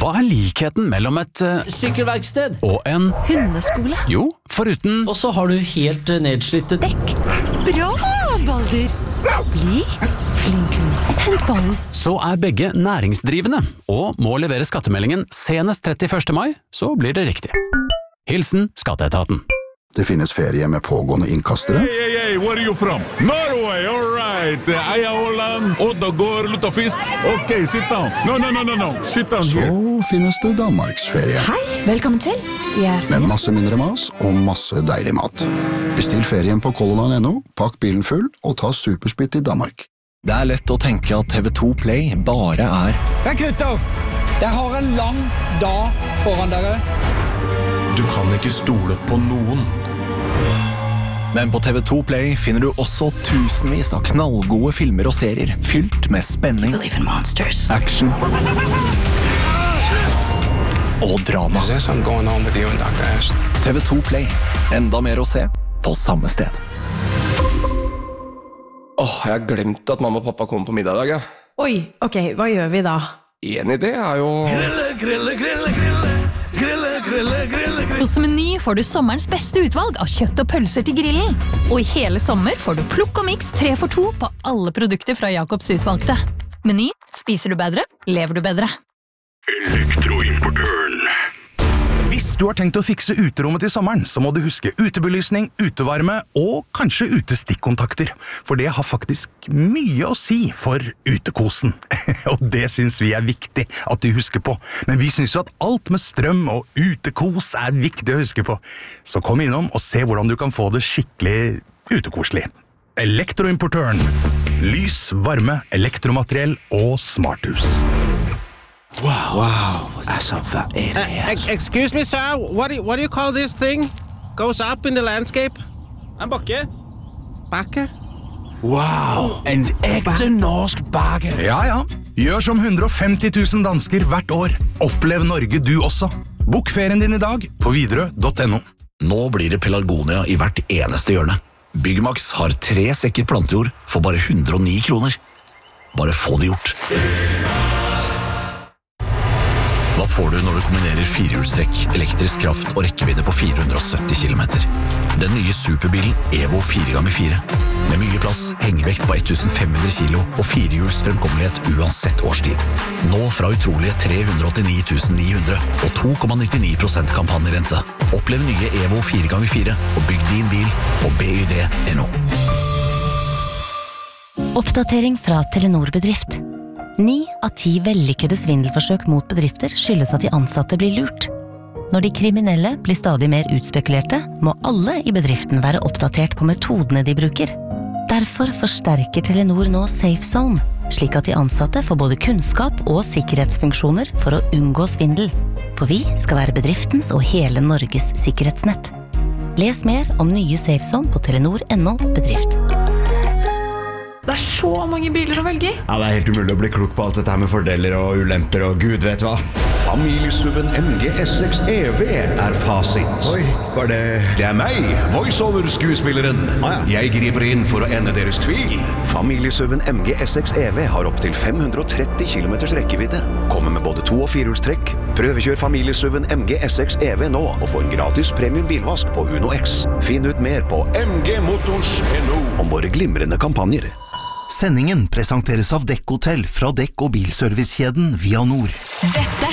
Hva likheten mellom et Sykkelverksted. og en Hundeskole. Jo, foruten Og så har du helt nedslitte Dekk. Bra, Balder. Bli flink hund. Hent ballen. så begge næringsdrivende og må levere skattemeldingen senest 31. mai, så blir det riktig. Hilsen Skatteetaten. Det finnes ferie med pågående innkastere. Hey, where are you from? Norway, all right. Eia Åland, Oddagård, Luttafisk. Okay, sit down. No. Sit down Så here. finnes det Danmarksferie. Hei, velkommen til. Med masse mindre mas og masse deilig mat. Bestill ferien på colorline.no, pakk bilen full og ta supersplitt til Danmark. Det lett å tenke at TV2 Play bare Men gutter, jeg har en lang dag foran dere. Du kan ikke stole på noen. Men på TV2 Play finner du også tusenvis av knallgode filmer og serier fylt med spenning, action og drama. TV2 Play. Enda mer å se på samme sted. Jeg har glemt at mamma og pappa kommer på middag i dag. Oi, ok, hva gjør vi da? En idé jo... Hos Meny får du sommerens beste utvalg av kjøtt og pølser til grillen. Og i hele sommer får du plukk og miks 3 for 2 på alle produkter fra Jacobs utvalgte. Meny, spiser du bedre, lever du bedre. Elektroimportøren. Hvis du har tenkt å fikse uterommet til sommeren, så må du huske utebelysning, utevarme og kanskje utestikkontakter. For det har faktisk mye å si for utekosen. Og det synes vi viktig at du husker på. Men vi synes jo at alt med strøm og utekos viktig å huske på. Så kom innom og se hvordan du kan få det skikkelig utekoselig. Elektroimportøren. Lys, varme, elektromateriell og smarthus. Wow. Excuse me, sir. What do you call this thing? Goes up in the landscape? En bakke. Bakke? Wow, en ekte norsk bakke. Ja. Gjør som 150 000 dansker hvert år. Opplev Norge du også. Bok ferien din i dag på widerøe.no. Nå blir det pelargonia i hvert eneste hjørne. Byggmax har 3 sekker plantejord for bare 109 kroner. Bare få det gjort. Hva får du når du kombinerer 4-hjulstrekk, elektrisk kraft og rekkevidde på 470 km? Den nye superbilen Evo 4x4. Med mye plass, hengevekt på 1500 kilo og 4-hjuls fremkommelighet uansett årstid. Nå fra utrolige 389 900 og 2,99% kampanjerente. Opplev nye Evo 4x4 og bygg din bil på BYD.no. Oppdatering fra Telenor Bedrift. 9 av 10 vellykkede svindelforsøk mot bedrifter skyldes at de ansatte blir lurt. Når de kriminelle blir stadig mer utspekulerte, må alle i bedriften være oppdatert på metodene de bruker. Derfor forsterker Telenor nå Safe Zone, slik at de ansatte får både kunnskap og sikkerhetsfunksjoner for å unngå svindel. For vi skal være bedriftens og hele Norges sikkerhetsnett. Les mer om nye Safe Zone på telenor.no bedrift. Det så mange biler å velge i. Ja, det helt umulig å bli klok på alt dette her med fordeler og ulemper og gud vet hva. Familiesuven MG S6 EV fasit. Oi, var det... Det meg, voiceover-skuespilleren. Jeg griper inn for å ende deres tvil. Familiesuven MG S6 EV har opp til 530 km rekkevidde. Kommer med både 2- og 4-hjulstrekk. Prøvekjør familiesuven MG S6 EV nå og få en gratis premium bilvask på Uno X. Finn ut mer på mgmotors.no om våre glimrende kampanjer. Sendingen presenteres av Dekk Hotell fra Dekk- og bilservicekjeden Via Nord. Dette